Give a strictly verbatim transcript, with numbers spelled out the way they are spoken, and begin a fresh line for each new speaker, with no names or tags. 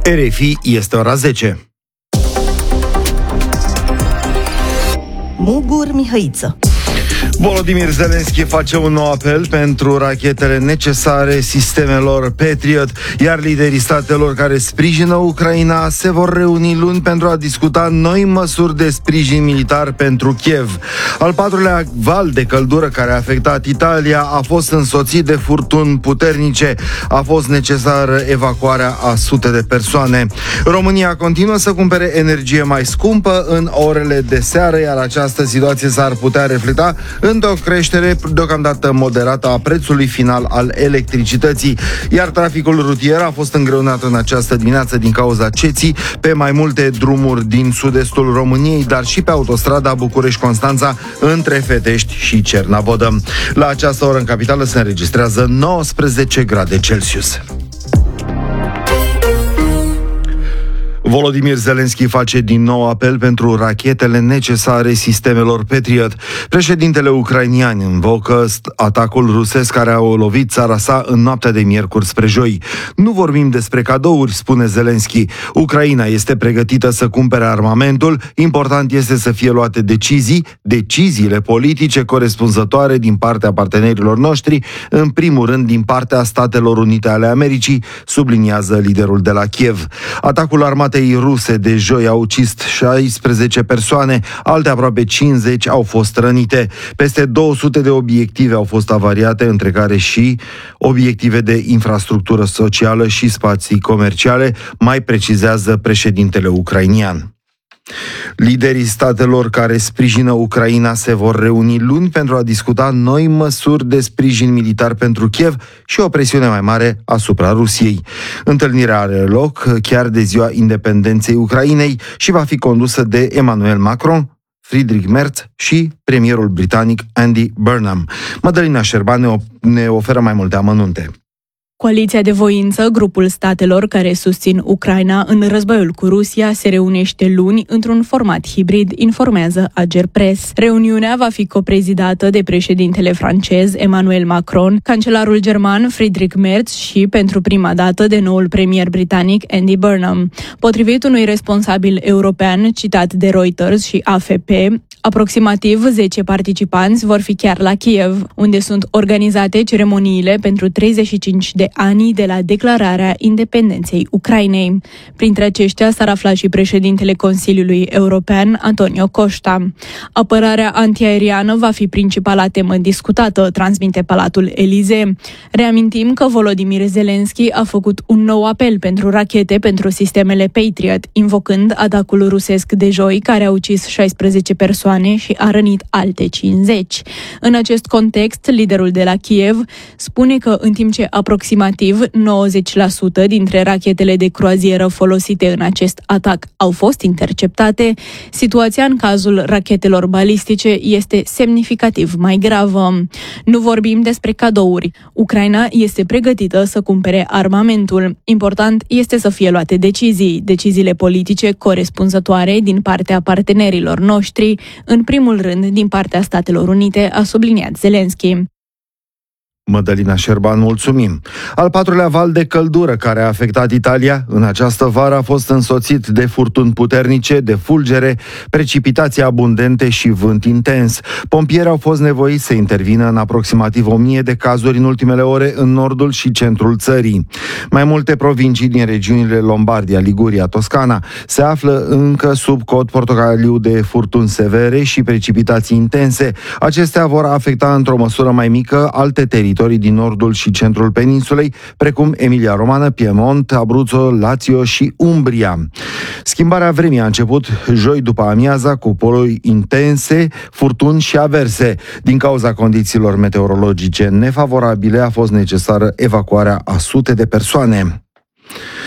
R F I, este ora zece.
Mugur Mihăiță.
Volodymyr Zelensky face un nou apel pentru rachetele necesare sistemelor Patriot, iar liderii statelor care sprijină Ucraina se vor reuni luni pentru a discuta noi măsuri de sprijin militar pentru Kiev. Al patrulea val de căldură care a afectat Italia a fost însoțit de furtuni puternice. A fost necesară evacuarea a sute de persoane. România continuă să cumpere energie mai scumpă în orele de seară, iar această situație s-ar putea reflecta într-o creștere deocamdată moderată a prețului final al electricității, iar traficul rutier a fost îngreunat în această dimineață din cauza ceții pe mai multe drumuri din sud-estul României, dar și pe autostrada București-Constanța între Fetești și Cernavodă. La această oră în capitală se înregistrează nouăsprezece grade Celsius. Volodymyr Zelensky face din nou apel pentru rachetele necesare sistemelor Patriot. Președintele ucrainian invocă atacul rusesc care a lovit țara sa în noaptea de miercuri spre joi. Nu vorbim despre cadouri, spune Zelensky. Ucraina este pregătită să cumpere armamentul, important este să fie luate decizii, deciziile politice corespunzătoare din partea partenerilor noștri, în primul rând din partea Statelor Unite ale Americii, subliniază liderul de la Kiev. Atacul armatei ruse de joi a ucis șaisprezece persoane, alte aproape cincizeci au fost rănite. Peste două sute de obiective au fost avariate, între care și obiective de infrastructură socială și spații comerciale, mai precizează președintele ucrainian. Liderii statelor care sprijină Ucraina se vor reuni luni pentru a discuta noi măsuri de sprijin militar pentru Kiev și o presiune mai mare asupra Rusiei. Întâlnirea are loc chiar de ziua independenței Ucrainei și va fi condusă de Emmanuel Macron, Friedrich Merz și premierul britanic Andy Burnham. Mădălina Șerban ne oferă mai multe amănunte.
Coaliția de voință, grupul statelor care susțin Ucraina în războiul cu Rusia, se reunește luni într-un format hibrid, informează Agerpres. Reuniunea va fi coprezidată de președintele francez Emmanuel Macron, cancelarul german Friedrich Merz și, pentru prima dată, de noul premier britanic Andy Burnham. Potrivit unui responsabil european citat de Reuters și A F P, aproximativ zece participanți vor fi chiar la Kiev, unde sunt organizate ceremoniile pentru treizeci și cinci de ani de la declararea independenței Ucrainei. Printre aceștia s-ar afla și președintele Consiliului European, Antonio Costa. Apărarea antiaeriană va fi principala temă discutată, transmite Palatul Elysee. Reamintim că Volodymyr Zelensky a făcut un nou apel pentru rachete pentru sistemele Patriot, invocând atacul rusesc de joi, care a ucis șaisprezece persoane și a rănit alte cincizeci. În acest context, liderul de la Kiev spune că în timp ce aproximativ nouăzeci la sută dintre rachetele de croazieră folosite în acest atac au fost interceptate, situația în cazul rachetelor balistice este semnificativ mai gravă. Nu vorbim despre cadouri. Ucraina este pregătită să cumpere armamentul. Important este să fie luate decizii, deciziile politice corespunzătoare din partea partenerilor noștri, în primul rând din partea Statelor Unite, a subliniat Zelensky.
Mădălina Șerban, mulțumim. Al patrulea val de căldură care a afectat Italia în această vară a fost însoțit de furtuni puternice, de fulgere, precipitații abundente și vânt intens. Pompieri au fost nevoiți să intervină în aproximativ o mie de cazuri în ultimele ore în nordul și centrul țării. Mai multe provincii din regiunile Lombardia, Liguria, Toscana se află încă sub cod portocaliu de furtuni severe și precipitații intense. Acestea vor afecta într-o măsură mai mică alte teritorii din nordul și centrul peninsulei, precum Emilia-Romană, Piemont, Abruzzo, Lazio și Umbria. Schimbarea vremii a început joi după amiaza cu polui intense, furtuni și averse. Din cauza condițiilor meteorologice nefavorabile a fost necesară evacuarea a sute de persoane.